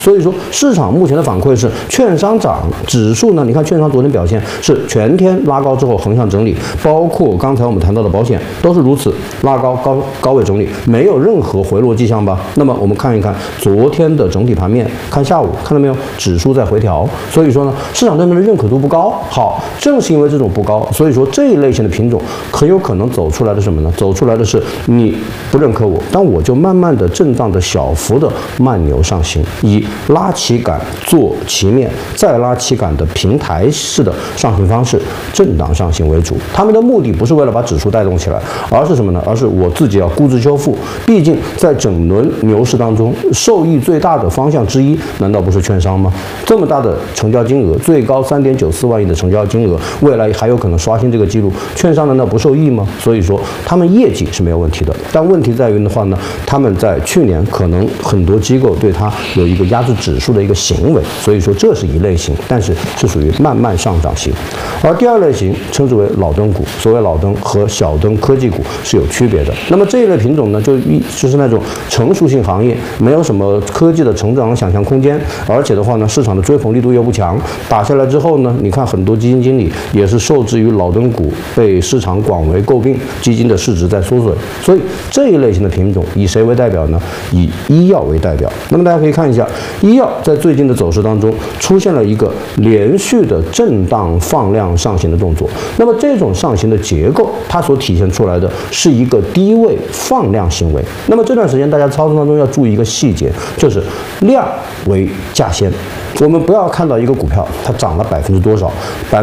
所以说，市场目前的反馈是券商涨，指数呢？你看券商昨天表现是全天拉高之后横向整理，包括刚才我们谈到的保险都是如此，拉高位整理，没有任何回落迹象吧？那么我们看一看昨天的整体盘面，看下午看到没有？指数在回调，所以说呢，市场对它的认可度不高。好，正是因为这种不高，所以说这一类型的品种很有可能走出来的什么呢？走出来的是你不认可我，但我就慢慢的震荡的小幅的慢牛上行，以拉起杆做旗面，再拉起杆的平台式的上行方式，震荡上行为主。他们的目的不是为了把指数带动起来，而是什么呢？而是我自己要估值修复。毕竟在整轮牛市当中，受益最大的方向之一，难道不是券商吗？这么大的成交金额，最高3.94万亿的成交金额，未来还有可能刷新这个记录，券商难道不受益吗？所以说他们业绩是没有问题的，但问题在于的话呢，他们在去年可能很多机构对它有一个压制指数的一个行为，所以说这是一类型，但是是属于慢慢上涨型。而第二类型称之为老灯股，所谓老灯和小灯科技股是有区别的。那么这一类品种呢，就是那种成熟性行业，没有什么科技的成长想象空间，而且的话呢，市场的追捧力度又不强，打下来之后呢，你看很多基金经理也是受制于老灯股被市场广为诟病，基金的市值在缩水。所以这一类型的品种以谁为代表呢？以医药为代表。那么大家可以看一下，医药在最近的走势当中出现了一个连续的震荡放量上行的动作。那么这种上行的结构，它所体现出来的是一个低位放量行为。那么这段时间大家操作当中要注意一个细节，就是量为价先。我们不要看到一个股票它涨了多少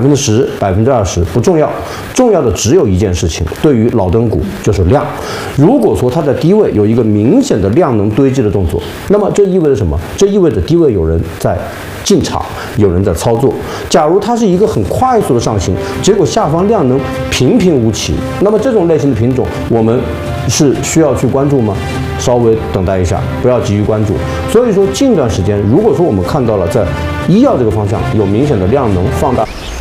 ，10%、20%不重要，重要的只有一件事情，对于老灯股就是量。如果说它在低位有一个明显的量能堆积的动作，那么这意味着什么？这意味着低位有人在进场，有人在操作。假如它是一个很快速的上行，结果下方量能平平无奇，那么这种类型的品种我们是需要去关注吗？稍微等待一下，不要急于关注。所以说近段时间，如果说我们看到了在医药这个方向有明显的量能放大。